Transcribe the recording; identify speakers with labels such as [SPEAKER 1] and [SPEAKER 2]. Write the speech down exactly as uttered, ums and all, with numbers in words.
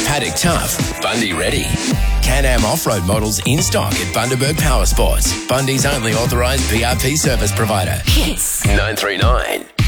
[SPEAKER 1] Paddock tough, Bundy ready. Can-Am off-road models in stock at Bundaberg Power Sports. Bundy's only authorised B R P service provider.
[SPEAKER 2] Hits
[SPEAKER 1] nine three nine.